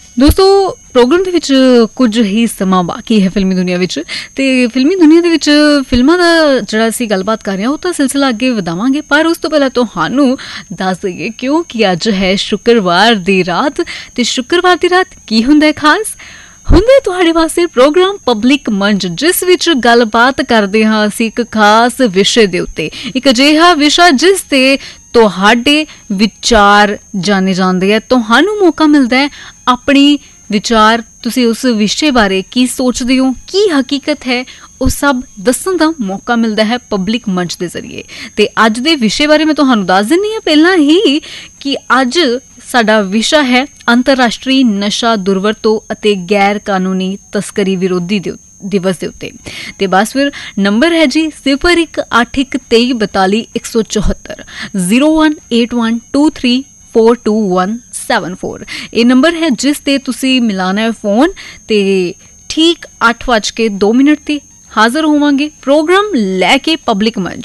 ਦੋਸਤੋ ਪ੍ਰੋਗਰਾਮ ਦੇ ਵਿੱਚ ਕੁਝ ਹੀ ਸਮਾਂ ਬਾਕੀ ਹੈ ਫਿਲਮੀ ਦੁਨੀਆ ਵਿੱਚ, ਅਤੇ ਫਿਲਮੀ ਦੁਨੀਆ ਦੇ ਵਿੱਚ ਫਿਲਮਾਂ ਦਾ ਜਿਹੜਾ ਅਸੀਂ ਗੱਲਬਾਤ ਕਰ ਰਹੇ ਹਾਂ ਉਹ ਤਾਂ ਸਿਲਸਿਲਾ ਅੱਗੇ ਵਧਾਵਾਂਗੇ, ਪਰ ਉਸ ਤੋਂ ਪਹਿਲਾਂ ਤੁਹਾਨੂੰ ਦੱਸ ਦਈਏ ਕਿਉਂਕਿ ਅੱਜ ਹੈ ਸ਼ੁੱਕਰਵਾਰ ਦੀ ਰਾਤ, ਅਤੇ ਸ਼ੁੱਕਰਵਾਰ ਦੀ ਰਾਤ ਕੀ ਹੁੰਦਾ ਹੈ ਖਾਸ? ਹੁੰਦਾ ਤੁਹਾਡੇ ਵਾਸਤੇ ਪ੍ਰੋਗਰਾਮ ਪਬਲਿਕ ਮੰਚ, ਜਿਸ ਵਿੱਚ ਗੱਲਬਾਤ ਕਰਦੇ ਹਾਂ ਅਸੀਂ ਇੱਕ ਖਾਸ ਵਿਸ਼ੇ ਦੇ ਉੱਤੇ, ਇੱਕ ਅਜਿਹਾ ਵਿਸ਼ਾ ਜਿਸ 'ਤੇ ਤੁਹਾਡੇ ਵਿਚਾਰ ਜਾਣੇ ਜਾਂਦੇ ਹੈ, ਤੁਹਾਨੂੰ ਮੌਕਾ ਮਿਲਦਾ ਹੈ ਆਪਣੀ ਵਿਚਾਰ, ਤੁਸੀਂ ਉਸ ਵਿਸ਼ੇ ਬਾਰੇ ਕੀ ਸੋਚਦੇ ਹੋ, ਕੀ ਹਕੀਕਤ ਹੈ, ਉਹ ਸਭ ਦੱਸਣ ਦਾ ਮੌਕਾ ਮਿਲਦਾ ਹੈ ਪਬਲਿਕ ਮੰਚ ਦੇ ਜ਼ਰੀਏ। ਅਤੇ ਅੱਜ ਦੇ ਵਿਸ਼ੇ ਬਾਰੇ ਮੈਂ ਤੁਹਾਨੂੰ ਦੱਸ ਦਿੰਦੀ ਹਾਂ ਪਹਿਲਾਂ ਹੀ ਕਿ ਅੱਜ ਸਾਡਾ ਵਿਸ਼ਾ ਹੈ ਅੰਤਰਰਾਸ਼ਟਰੀ ਨਸ਼ਾ ਦੁਰਵਰਤੋਂ ਅਤੇ ਗੈਰ ਕਾਨੂੰਨੀ ਤਸਕਰੀ ਵਿਰੋਧੀ ਦਿਵਸ ਦੇ ਉੱਤੇ। ਤੇ ਬਸ ਫਿਰ ਨੰਬਰ ਹੈ ਜੀ 0181232174 018123422174। ਇਹ ਨੰਬਰ ਹੈ ਜਿਸ ਤੇ ਤੁਸੀਂ ਮਿਲਾਣਾ ਹੈ ਫੋਨ, ਤੇ ਠੀਕ 8:02 ਤੇ ਹਾਜ਼ਰ ਹੋਵਾਂਗੇ ਪ੍ਰੋਗਰਾਮ ਲੈ ਕੇ ਪਬਲਿਕ ਮੰਚ।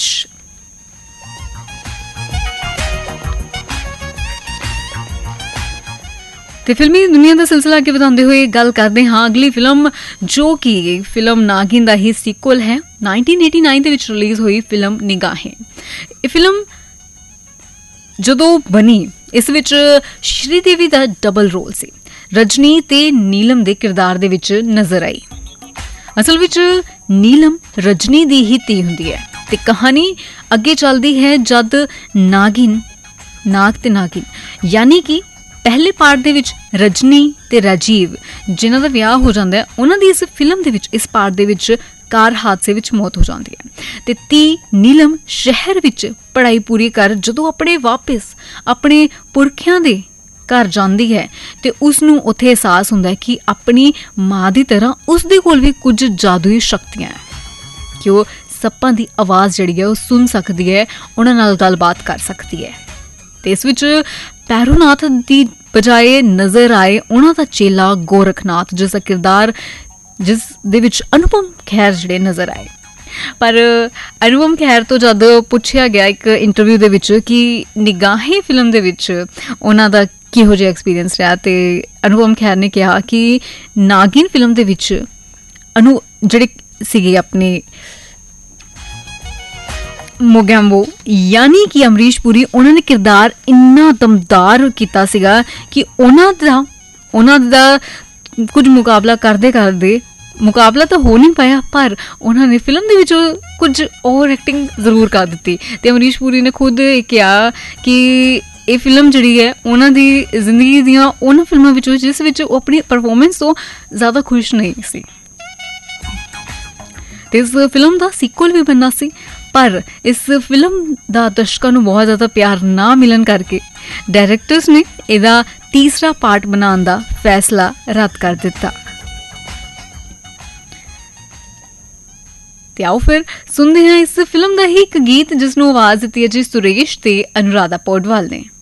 ਤੇ ਫਿਲਮੀ ਦੁਨੀਆ ਦਾ ਸਿਲਸਿਲਾ ਅੱਗੇ ਵਧਾਉਂਦੇ ਹੋਏ ਗੱਲ ਕਰਦੇ ਹਾਂ ਅਗਲੀ ਫਿਲਮ, ਜੋ ਕਿ ਫਿਲਮ ਨਾਗਿਨ ਦਾ ਹੀ ਸੀਕੁਅਲ ਹੈ। 1989 ਦੇ ਵਿੱਚ ਰਿਲੀਜ਼ ਹੋਈ ਫਿਲਮ ਨਿਗਾਹੇ। ਇਹ ਫਿਲਮ ਜਦੋਂ ਬਣੀ, ਇਸ ਵਿੱਚ ਸ਼੍ਰੀਦੇਵੀ ਦਾ ਡਬਲ ਰੋਲ ਸੀ, ਰਜਨੀ ਤੇ ਨੀਲਮ ਦੇ ਕਿਰਦਾਰ ਦੇ ਵਿੱਚ ਨਜ਼ਰ ਆਈ। ਅਸਲ ਵਿੱਚ ਨੀਲਮ ਰਜਨੀ ਦੀ ਹੀ ਧੀ ਹੁੰਦੀ ਹੈ, ਤੇ ਕਹਾਣੀ ਅੱਗੇ ਚੱਲਦੀ ਹੈ ਜਦ ਨਾਗ ਤੇ ਨਾਗਿਨ ਯਾਨੀ ਕਿ ਪਹਿਲੇ ਪਾਰਟ ਦੇ ਵਿੱਚ ਰਜਨੀ ਤੇ ਰਾਜੀਵ ਜਿਨ੍ਹਾਂ ਦਾ ਵਿਆਹ ਹੋ ਜਾਂਦਾ ਹੈ, ਉਹਨਾਂ ਦੀ ਇਸ ਫਿਲਮ ਦੇ ਵਿੱਚ ਇਸ ਪਾਰਟ ਦੇ ਵਿੱਚ ਕਾਰ ਹਾਦਸੇ ਵਿੱਚ ਮੌਤ ਹੋ ਜਾਂਦੀ ਹੈ। ਤੇ ਧੀ ਨੀਲਮ ਸ਼ਹਿਰ ਵਿੱਚ ਪੜ੍ਹਾਈ ਪੂਰੀ ਕਰ ਜਦੋਂ ਵਾਪਸ ਆਪਣੇ ਪੁਰਖਿਆਂ ਦੇ ਘਰ ਜਾਂਦੀ ਹੈ, ਤੇ ਉਸ ਨੂੰ ਉੱਥੇ ਅਹਿਸਾਸ ਹੁੰਦਾ ਹੈ ਕਿ ਆਪਣੀ ਮਾਂ ਦੀ ਤਰ੍ਹਾਂ ਉਸ ਦੇ ਕੋਲ ਵੀ ਕੁਝ ਜਾਦੂਈ ਸ਼ਕਤੀਆਂ ਹੈ, ਕਿ ਉਹ ਸੱਪਾਂ ਦੀ ਆਵਾਜ਼ ਜਿਹੜੀ ਹੈ ਉਹ ਸੁਣ ਸਕਦੀ ਹੈ, ਉਹਨਾਂ ਨਾਲ ਗੱਲਬਾਤ ਕਰ ਸਕਦੀ ਹੈ। ਤੇ ਇਸ ਵਿੱਚ ਪੈਰੋਨਾਥ ਦੀ ਬਜਾਏ ਨਜ਼ਰ ਆਏ ਉਹਨਾਂ ਦਾ ਚੇਲਾ ਗੋਰਖਨਾਥ, ਜਿਸ ਦਾ ਕਿਰਦਾਰ ਜਿਸ ਦੇ ਵਿੱਚ ਅਨੁਪਮ ਖੈਰ ਜਿਹੜੇ ਨਜ਼ਰ ਆਏ। ਪਰ ਅਨੁਪਮ ਖੈਰ ਤੋਂ ਜਦ ਪੁੱਛਿਆ ਗਿਆ ਇੱਕ ਇੰਟਰਵਿਊ ਦੇ ਵਿੱਚ ਕਿ ਨਿਗਾਹੇ ਫਿਲਮ ਦੇ ਵਿੱਚ ਉਹਨਾਂ ਦਾ ਕਿਹੋ ਜਿਹਾ ਐਕਸਪੀਰੀਅੰਸ ਰਿਹਾ, ਤੇ ਅਨੁਪਮ ਖੈਰ ਨੇ ਕਿਹਾ ਕਿ ਨਾਗਿਨ ਫਿਲਮ ਦੇ ਵਿੱਚ ਜਿਹੜੇ ਸੀਗੇ ਆਪਣੇ ਮੋਗੈਂਬੋ ਯਾਨੀ ਕਿ ਅਮਰੀਸ਼ ਪੁਰੀ, ਉਹਨਾਂ ਨੇ ਕਿਰਦਾਰ ਇੰਨਾ ਦਮਦਾਰ ਕੀਤਾ ਸੀਗਾ ਕਿ ਉਹਨਾਂ ਦਾ ਕੁਝ ਮੁਕਾਬਲਾ ਕਰਦੇ ਮੁਕਾਬਲਾ ਤਾਂ ਹੋ ਨਹੀਂ ਪਾਇਆ, ਪਰ ਉਹਨਾਂ ਨੇ ਫਿਲਮ ਦੇ ਵਿੱਚ ਕੁਝ ਓਵਰ ਐਕਟਿੰਗ ਜ਼ਰੂਰ ਕਰ ਦਿੱਤੀ। ਤੇ ਅਮਰੀਸ਼ ਪੁਰੀ ਨੇ ਖੁਦ ਕਿਹਾ ਕਿ ਇਹ ਫਿਲਮ ਜਿਹੜੀ ਹੈ ਉਹਨਾਂ ਦੀ ਜ਼ਿੰਦਗੀ ਦੀਆਂ ਉਹਨਾਂ ਫਿਲਮਾਂ ਵਿੱਚੋਂ ਜਿਸ ਵਿੱਚ ਉਹ ਆਪਣੀ ਪਰਫਾਰਮੈਂਸ ਤੋਂ ਜ਼ਿਆਦਾ ਖੁਸ਼ ਨਹੀਂ ਸੀ। ਤੇ ਇਸ ਫਿਲਮ ਦਾ ਸੀਕੁਅਲ ਵੀ ਬਣਨਾ ਸੀ, ਪਰ ਇਸ ਫਿਲਮ ਦਾ ਦਰਸ਼ਕਾਂ ਨੂੰ ਬਹੁਤ ਜ਼ਿਆਦਾ ਪਿਆਰ ਨਾ ਮਿਲਣ ਕਰਕੇ ਡਾਇਰੈਕਟਰਸ ਨੇ ਇਹਦਾ ਤੀਸਰਾ ਪਾਰਟ ਬਣਾਉਣ ਦਾ ਫੈਸਲਾ ਰੱਦ ਕਰ ਦਿੱਤਾ। ਤੇ ਆਓ ਫਿਰ ਸੁਣਦੇ ਹਾਂ ਇਸ ਫਿਲਮ ਦਾ ਹੀ ਇੱਕ ਗੀਤ ਜਿਸ ਨੂੰ ਆਵਾਜ਼ ਦਿੱਤੀ ਹੈ ਜੀ ਸੁਰੇਸ਼ ਤੇ ਅਨੁਰਾਧਾ ਪੌਡਵਾਲ ਨੇ।